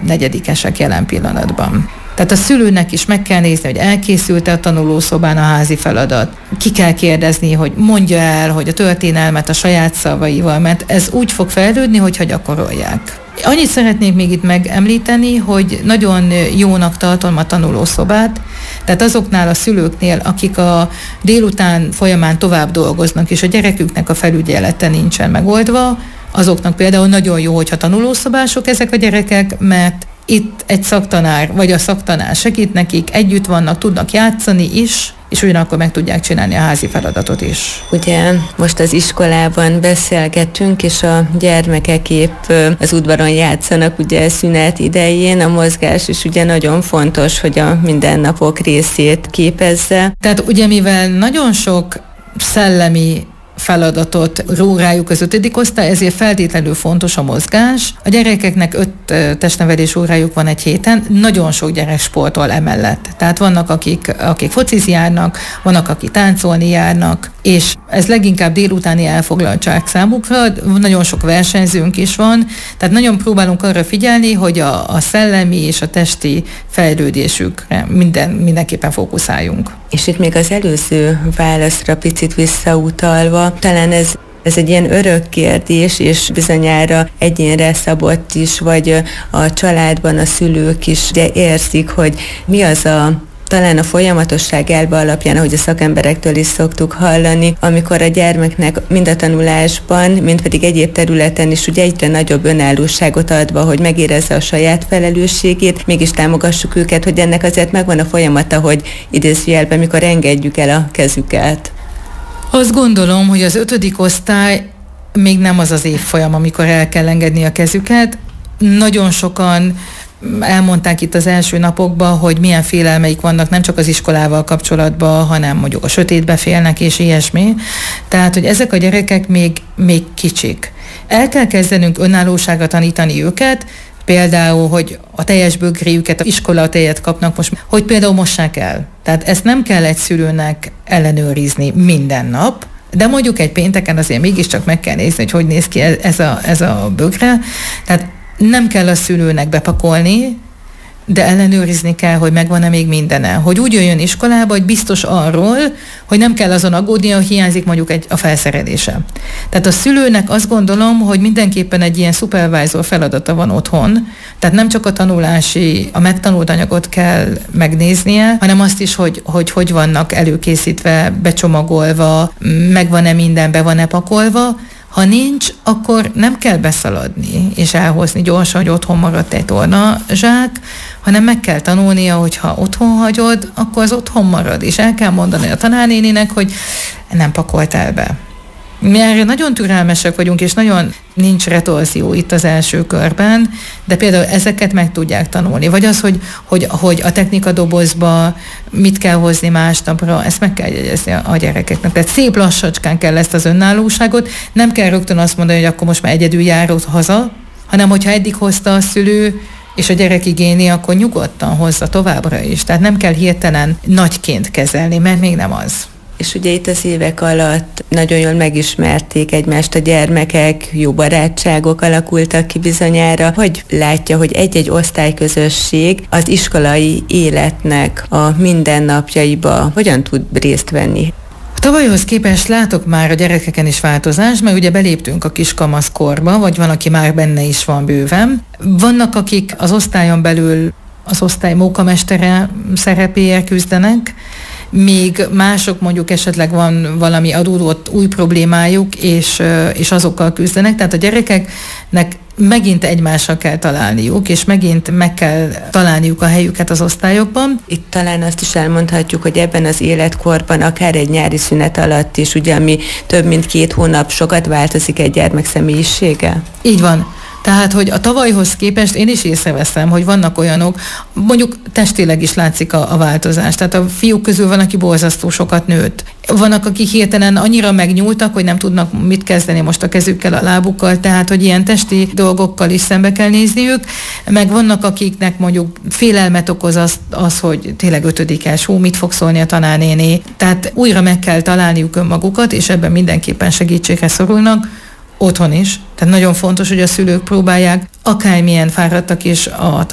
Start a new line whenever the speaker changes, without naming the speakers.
negyedikesek jelen pillanatban. Tehát a szülőnek is meg kell nézni, hogy elkészült-e a tanulószobán a házi feladat. Ki kell kérdezni, hogy mondja el, hogy a történelmet a saját szavaival, mert ez úgy fog fejlődni, hogyha gyakorolják. Annyit szeretnék még itt megemlíteni, hogy nagyon jónak tartom a tanulószobát, tehát azoknál a szülőknél, akik a délután folyamán tovább dolgoznak, és a gyereküknek a felügyelete nincsen megoldva, azoknak például nagyon jó, hogyha tanulószobások ezek a gyerekek, mert itt egy szaktanár, vagy a szaktanár segít nekik, együtt vannak, tudnak játszani is, és ugyanakkor meg tudják csinálni a házi feladatot is.
Ugye most az iskolában beszélgetünk, és a gyermekek épp az udvaron játszanak ugye szünet idején, a mozgás is ugye nagyon fontos, hogy a mindennapok részét képezze.
Tehát ugye mivel nagyon sok szellemi feladatot ró rájuk az 5. osztály, ezért feltétlenül fontos a mozgás. A gyerekeknek 5 testnevelés órájuk van egy héten, nagyon sok gyerek sportol emellett. Tehát vannak, akik focizni járnak, vannak, akik táncolni járnak, és ez leginkább délutáni elfoglaltság számukra, nagyon sok versenyzőnk is van, tehát nagyon próbálunk arra figyelni, hogy a szellemi és a testi fejlődésükre mindenképpen fókuszáljunk.
És itt még az előző válaszra picit visszautalva, talán ez egy ilyen örök kérdés, és bizonyára egyénre szabott is, vagy a családban a szülők is ugye érzik, hogy mi az talán a folyamatosság elve alapján, ahogy a szakemberektől is szoktuk hallani, amikor a gyermeknek mind a tanulásban, mind pedig egyéb területen is ugye egyre nagyobb önállóságot adva, hogy megérezze a saját felelősségét, mégis támogassuk őket, hogy ennek azért megvan a folyamata, hogy idézőjelben, mikor engedjük el a kezüket.
Azt gondolom, hogy az 5. osztály még nem az az évfolyam, amikor el kell engedni a kezüket. Nagyon sokan elmondták itt az első napokban, hogy milyen félelmeik vannak nem csak az iskolával kapcsolatban, hanem mondjuk a sötétbe félnek és ilyesmi. Tehát, hogy ezek a gyerekek még kicsik. El kell kezdenünk önállóságra tanítani őket, például, hogy a teljes bögréjüket, az iskola tejet kapnak most, hogy például mossák el. Tehát ezt nem kell egy szülőnek ellenőrizni minden nap, de mondjuk egy pénteken azért mégiscsak meg kell nézni, hogy néz ki ez a bögre. Tehát nem kell a szülőnek bepakolni, de ellenőrizni kell, hogy megvan-e még mindene. Hogy úgy jöjjön iskolába, hogy biztos arról, hogy nem kell azon aggódni, hogy hiányzik mondjuk a felszerelése. Tehát a szülőnek azt gondolom, hogy mindenképpen egy ilyen supervisor feladata van otthon, tehát nem csak a megtanult anyagot kell megnéznie, hanem azt is, hogy vannak előkészítve, becsomagolva, megvan-e minden, be van-e pakolva. Ha nincs, akkor nem kell beszaladni és elhozni gyorsan, hogy otthon maradt egy tornazsák, hanem meg kell tanulnia, hogy ha otthon hagyod, akkor az otthon marad, és el kell mondani a tanárnéninek, hogy nem pakoltál be. Mi erre nagyon türelmesek vagyunk, és nagyon nincs retorzió itt az első körben, de például ezeket meg tudják tanulni. Vagy az, hogy a technikadobozba mit kell hozni másnapra, ezt meg kell jegyezni a gyerekeknek. Tehát szép lassacskán kell ezt az önállóságot, nem kell rögtön azt mondani, hogy akkor most már egyedül járod haza, hanem hogyha eddig hozta a szülő, és a gyerek igényli, akkor nyugodtan hozza továbbra is. Tehát nem kell hirtelen nagyként kezelni, mert még nem az.
És ugye itt az évek alatt nagyon jól megismerték egymást a gyermekek, jó barátságok alakultak ki bizonyára. Hogy látja, hogy egy-egy osztályközösség az iskolai életnek a mindennapjaiba hogyan tud részt venni?
Tavalyhoz képest látok már a gyerekeken is változást, mert ugye beléptünk a kiskamasz korba, vagy van, aki már benne is van bőven. Vannak, akik az osztályon belül az osztály mókamestere szerepéért küzdenek, míg mások mondjuk esetleg van valami adódott új problémájuk, és azokkal küzdenek. Tehát a gyerekeknek megint egymással kell találniuk, és megint meg kell találniuk a helyüket az osztályokban.
Itt talán azt is elmondhatjuk, hogy ebben az életkorban akár egy nyári szünet alatt is, ugye, ami több mint 2 hónap, sokat változik egy gyermek személyisége?
Így van. Tehát, hogy a tavalyhoz képest én is észreveszem, hogy vannak olyanok, mondjuk testileg is látszik a változás. Tehát a fiúk közül van, aki borzasztó sokat nőtt. Vannak, akik hirtelen annyira megnyúltak, hogy nem tudnak mit kezdeni most a kezükkel, a lábukkal, tehát, hogy ilyen testi dolgokkal is szembe kell nézniük. Meg vannak, akiknek mondjuk félelmet okoz az, hogy tényleg 5-es, mit fog szólni a tanárnéni. Tehát újra meg kell találniuk önmagukat, és ebben mindenképpen segítségre szorulnak. Otthon is. Tehát nagyon fontos, hogy a szülők próbálják, akármilyen fáradtak is a